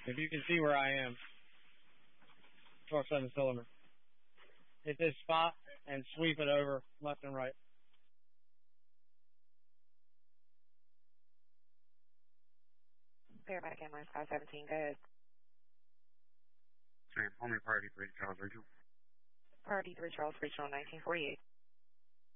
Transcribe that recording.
If you can see where I am, 12-7 cylinder. Hit this spot and sweep it over left and right. Paramedic ambulance 517, go ahead. Sam, only priority 3 Charles Regional. Priority 3 Charles Regional 1948.